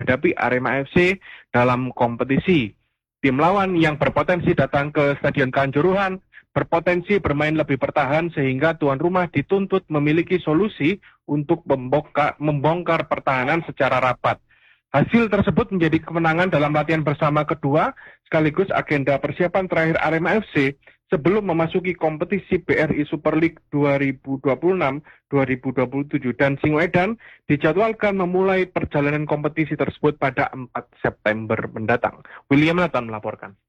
menghadapi Arema FC dalam kompetisi. Tim lawan yang berpotensi datang ke Stadion Kanjuruhan berpotensi bermain lebih bertahan sehingga tuan rumah dituntut memiliki solusi untuk membongkar pertahanan secara rapat. Hasil tersebut menjadi kemenangan dalam latihan bersama kedua sekaligus agenda persiapan terakhir Arema FC sebelum memasuki kompetisi BRI Super League 2026-2027 dan Singoedan dijadwalkan memulai perjalanan kompetisi tersebut pada 4 September mendatang. William Nathan melaporkan.